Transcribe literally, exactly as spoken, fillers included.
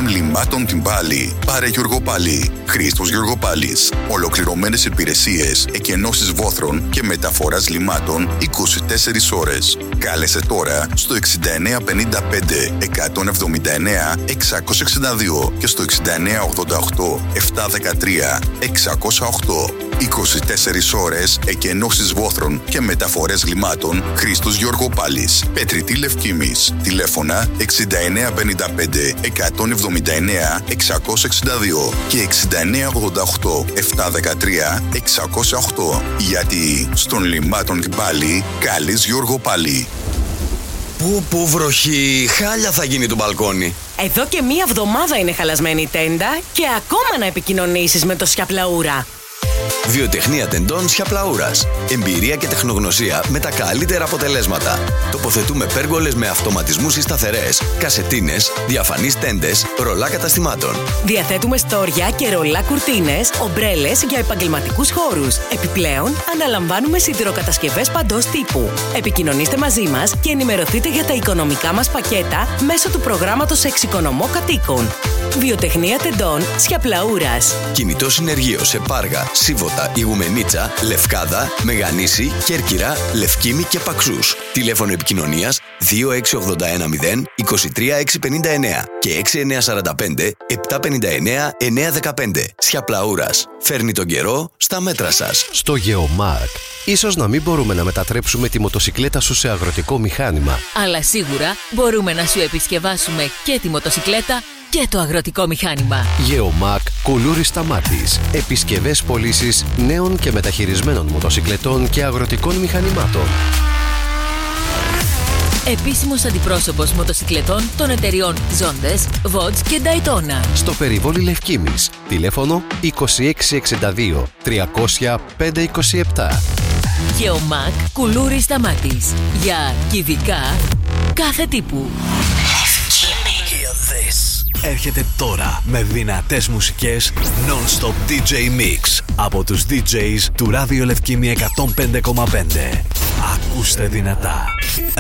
των λιμάτων την Πάλη. Πάρε Γιωργοπάλη. Χρήστος Γιωργοπάλης. Ολοκληρωμένες υπηρεσίες, εκενώσεις βόθρων και μεταφοράς λιμάτων είκοσι τέσσερις ώρες. Κάλεσε τώρα στο εξήντα εννέα πενήντα πέντε εκατόν εβδομήντα εννέα εξακόσια εξήντα δύο και στο εξήντα εννέα ογδόντα οκτώ επτακόσια δεκατρία εξακόσια οκτώ. είκοσι τέσσερις ώρες εκενώσεις βόθρων και μεταφορές λιμάτων. Χρήστος Γιωργοπάλης. Πετρητή Λευκήμης. Τηλέφωνα εξήντα εννέα πενήντα πέντε εκατόν εβδομήντα εννέα εξακόσια εξήντα δύο και εξήντα εννέα ογδόντα οκτώ επτακόσια δεκατρία εξακόσια οκτώ. Γιατί στον λιμάτων την Πάλη καλείς Γιωργοπάλη. Πού πού βροχή, χάλια θα γίνει το μπαλκόνι. Εδώ και μία εβδομάδα είναι χαλασμένη η τέντα και ακόμα να επικοινωνήσεις με το Σιαπλαούρα. Βιοτεχνία τεντών Σιαπλαούρας. Εμπειρία και τεχνογνωσία με τα καλύτερα αποτελέσματα. Τοποθετούμε πέργολες με αυτοματισμούς ή σταθερές, κασετίνες, διαφανείς τέντες, ρολά καταστημάτων. Διαθέτουμε στόρια και ρολά κουρτίνες, ομπρέλες για επαγγελματικούς χώρους. Επιπλέον, αναλαμβάνουμε σιδηροκατασκευές παντός τύπου. Επικοινωνήστε μαζί μας και ενημερωθείτε για τα οικονομικά μας πακέτα μέσω του προγράμματος Εξοικονομώ Κατοίκων. Βιοτεχνία τεντών Σιαπλαούρας. Κινητό συνεργείο σε Πάργα, Σίβοτα, Ιγουμενίτσα, Λευκάδα, Μεγανήσι, Κέρκυρα, Λευκήμη και Παξούς. Τηλέφωνο επικοινωνίας δύο έξι ογδόντα ένα μηδέν είκοσι τρία έξι πενήντα εννέα και έξι εννέα σαράντα πέντε επτακόσια πενήντα εννέα εννιακόσια δεκαπέντε. Σιαπλαούρας. Φέρνει τον καιρό στα μέτρα σας. Στο Γεωμάκ, ίσως να μην μπορούμε να μετατρέψουμε τη μοτοσικλέτα σου σε αγροτικό μηχάνημα. Αλλά σίγουρα μπορούμε να σου επισκευάσουμε και τη μοτοσικλέτα και το αγροτικό μηχάνημα. Γεωμάκ Κουλούρης Σταμάτης. Επισκευές πωλήσεις νέων και μεταχειρισμένων μοτοσικλετών και αγροτικών μηχανημάτων. Επίσημος αντιπρόσωπος μοτοσικλετών των εταιριών Zondes, Vodz και Daytona. Στο περιβόλι Λευκήμης. Τηλέφωνο είκοσι έξι εξήντα δύο τριακόσια πέντε είκοσι επτά. Γεωμάκ Κουλούρης Σταμάτης. Για κυβικά κάθε τύπου. Έρχεται τώρα με δυνατές μουσικές non-stop ντι τζέι Mix από τους ντι τζέις του Ράδιο Λευκήμη εκατόν πέντε κόμμα πέντε. Ακούστε δυνατά.